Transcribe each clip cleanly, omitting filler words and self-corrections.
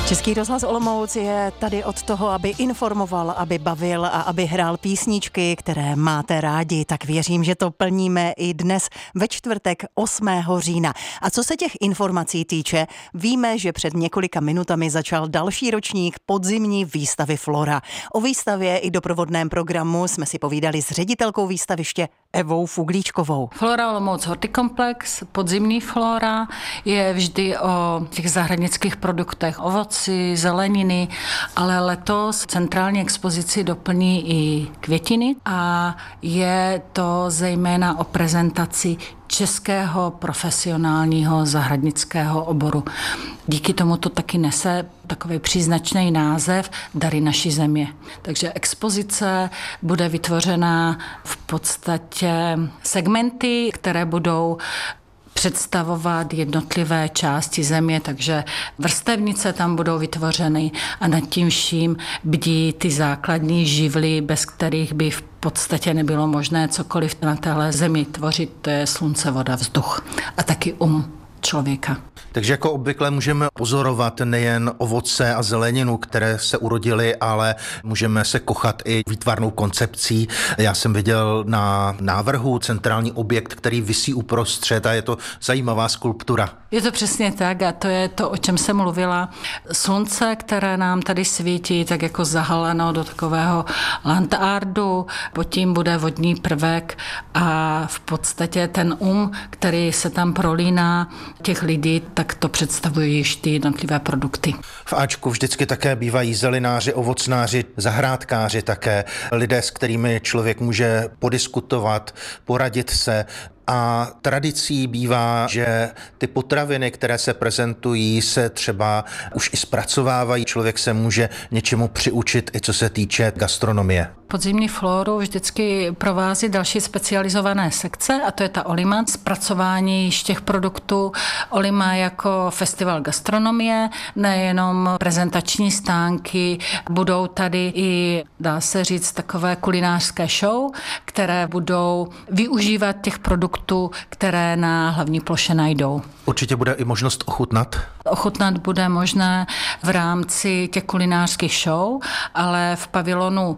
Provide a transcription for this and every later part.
Český rozhlas Olomouc je tady od toho, aby informoval, aby bavil a aby hrál písničky, které máte rádi. Tak věřím, že to plníme i dnes ve čtvrtek 8. října. A co se těch informací týče, víme, že před několika minutami začal další ročník podzimní výstavy Flora. O výstavě i doprovodném programu jsme si povídali s ředitelkou výstaviště Evou Fuglíčkovou. Flora Olomouc Hortikomplex, podzimní Flora, je vždy o těch zahradnických produktech, ovoci, zeleniny, ale letos centrální expozici doplní i květiny a je to zejména o prezentaci českého profesionálního zahradnického oboru. Díky tomu to taky nese takový příznačný název Dary naší země. Takže expozice bude vytvořena v podstatě segmenty, které budou představovat jednotlivé části země, takže vrstevnice tam budou vytvořeny a nad tím vším bdí ty základní živly, bez kterých by v podstatě nebylo možné cokoliv na téhle zemi tvořit, to je slunce, voda, vzduch a taky člověka. Takže jako obvykle můžeme pozorovat nejen ovoce a zeleninu, které se urodily, ale můžeme se kochat i výtvarnou koncepcí. Já jsem viděl na návrhu centrální objekt, který visí uprostřed a je to zajímavá skulptura. Je to přesně tak a to je to, o čem jsem mluvila. Slunce, které nám tady svítí, tak jako zahaleno do takového landardu, pod tím bude vodní prvek a v podstatě ten který se tam prolíná těch lidí, tak to představují již ty jednotlivé produkty. V Ačku vždycky také bývají zelináři, ovocnáři, zahrádkáři také, lidé, s kterými člověk může podiskutovat, poradit se. A tradicí bývá, že ty potraviny, které se prezentují, se třeba už i zpracovávají. Člověk se může něčemu přiučit, i co se týče gastronomie. Podzimní Floru vždycky provází další specializované sekce a to je ta Olima, zpracování těch produktů. Olima jako festival gastronomie, nejenom prezentační stánky, budou tady i, dá se říct, takové kulinářské show, které budou využívat těch produktů, které na hlavní ploše najdou. Určitě bude i možnost ochutnat? Ochutnat bude možné v rámci těch kulinářských show, ale v pavilonu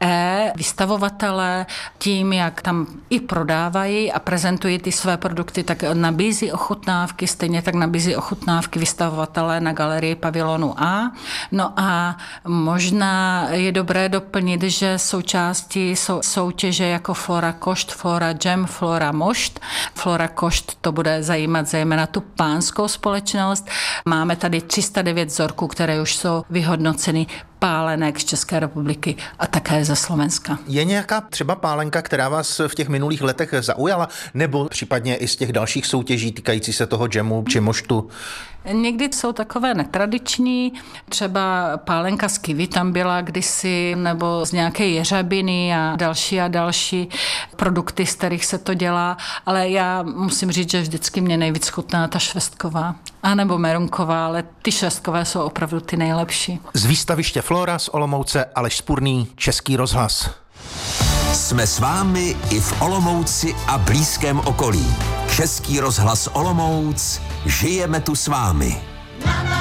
vystavovatelé tím, jak tam i prodávají a prezentují ty své produkty, tak nabízí ochutnávky, stejně tak nabízí ochutnávky vystavovatelé na galerii pavilonu A. No a možná je dobré doplnit, že součástí jsou soutěže jako Flora Košt, Flora Jam, Flora Mošt. Flora Košt to bude zajímat zejména tu pánskou společnost. Máme tady 309 vzorků, které už jsou vyhodnoceny pálenek z České republiky a také ze Slovenska. Je nějaká třeba pálenka, která vás v těch minulých letech zaujala, nebo případně i z těch dalších soutěží týkající se toho džemu či moštu? Někdy jsou takové netradiční, třeba pálenka z kiwi tam byla kdysi, nebo z nějaké jeřabiny a další produkty, z kterých se to dělá, ale já musím říct, že vždycky mě nejvíc chutná ta švestková, anebo merunková, ale ty švestkové jsou opravdu ty nejlepší. Z výstaviště Flora z Olomouce Aleš Spurný, Český rozhlas. Jsme s vámi i v Olomouci a blízkém okolí. Český rozhlas Olomouc, žijeme tu s vámi.